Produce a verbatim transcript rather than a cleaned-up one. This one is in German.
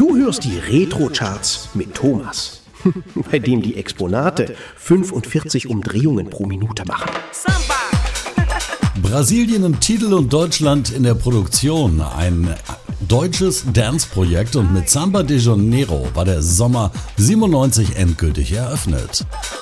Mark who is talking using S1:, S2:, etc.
S1: Du hörst die Retro-Charts mit Thomas, bei dem die Exponate fünfundvierzig Umdrehungen pro Minute machen.
S2: Brasilien im Titel und Deutschland in der Produktion. Ein deutsches Dance-Projekt und mit Samba de Janeiro war der Sommer siebenundneunzig endgültig eröffnet.